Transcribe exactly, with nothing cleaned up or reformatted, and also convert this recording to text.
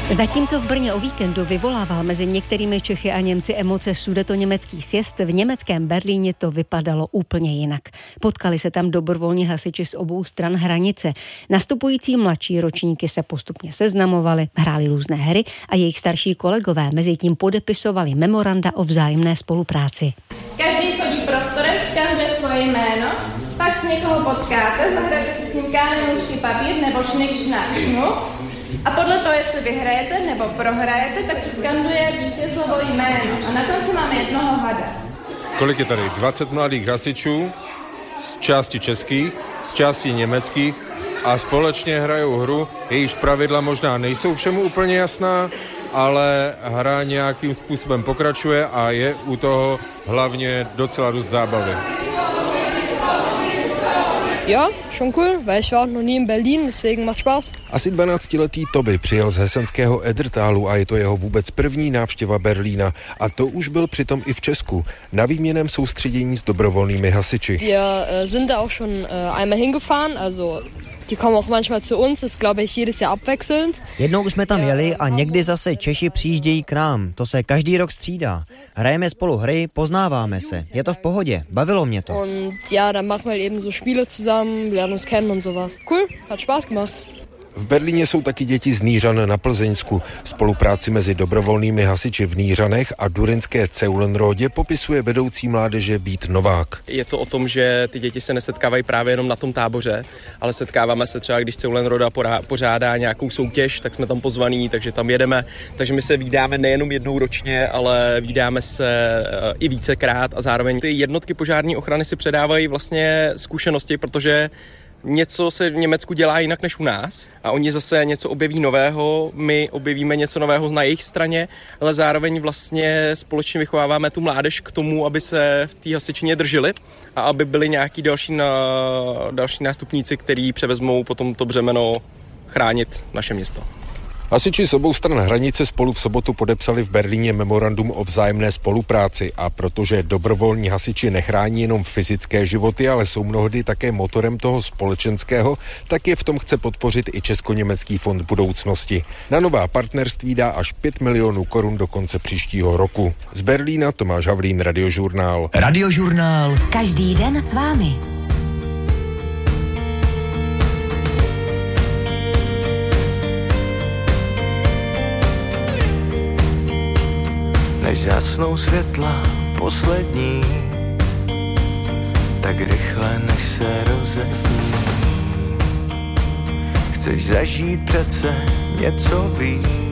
Zatímco v Brně o víkendu vyvolával mezi některými Čechy a Němci emoce sudetoněmecký sjezd, v německém Berlíně to vypadalo úplně jinak. Potkali se tam dobrovolní hasiči z obou stran hranice. Nastupující mladší ročníky se postupně seznamovali, hráli různé hry a jejich starší kolegové mezi tím podepisovali memoranda o vzájemné spolupráci. Každý chodí prostorem, skanduje svoje jméno, pak s někoho potkáte, zahrajete si s ním kámen, lůžky, papír nebo šnik, šnak, šnup. A podle toho, jestli vyhrajete nebo prohrajete, tak se skanduje vítězovo jméno. A na konci máme jednoho hada. Kolik je tady? dvacet mladých hasičů, z části českých, z části německých a společně hrajou hru, jejíž pravidla možná nejsou všemu úplně jasná, ale hra nějakým způsobem pokračuje a je u toho hlavně docela dost zábavy. Ja, schon cool, weil ich war noch nie in Berlin, deswegen macht Spaß. Asi dvanáctiletý Toby přijel z hesenského Edertálu a je to jeho vůbec první návštěva Berlína. A to už byl přitom i v Česku, na výměnném soustředění s dobrovolnými hasiči. Wir äh, sind da auch schon äh, einmal hingefahren, also die kommen auch manchmal zu uns, das glaube ich jedes Jahr abwechselnd. Jednou jsme tam jeli a někdy zase Češi přijíždějí k nám. To se každý rok střídá. Hrajeme spolu hry, poznáváme se. Je to v pohodě, bavilo mě to. Und ja, dann machen wir eben so Spiele zusammen, lernen uns kennen und sowas. Cool, hat Spaß gemacht. V Berlíně jsou taky děti z Nýřan na Plzeňsku. Spolupráci mezi dobrovolnými hasiči v Nýřanech a durinské Ceulenrodě popisuje vedoucí mládeže Vít Novák. Je to o tom, že ty děti se nesetkávají právě jenom na tom táboře, ale setkáváme se třeba, když Ceulenroda pořádá nějakou soutěž, tak jsme tam pozvaní, takže tam jedeme. Takže my se vídáme nejenom jednou ročně, ale vídáme se i vícekrát a zároveň ty jednotky požární ochrany si předávají vlastně zkušenosti, protože něco se v Německu dělá jinak než u nás a oni zase něco objeví nového, my objevíme něco nového na jejich straně, ale zároveň vlastně společně vychováváme tu mládež k tomu, aby se v té hasičině drželi a aby byli nějaký další, na, další nástupníci, který převezmou potom to břemeno chránit naše město. Hasiči z obou stran hranice spolu v sobotu podepsali v Berlíně memorandum o vzájemné spolupráci a protože dobrovolní hasiči nechrání jenom fyzické životy, ale jsou mnohdy také motorem toho společenského, tak je v tom chce podpořit i Česko-německý fond budoucnosti. Na nová partnerství dá až pět milionů korun do konce příštího roku. Z Berlína Tomáš Havlín, Radiožurnál. Radiožurnál. Každý den s vámi. Než zasnou světla poslední, tak rychle než se rozední. Chceš zažít přece něco víc,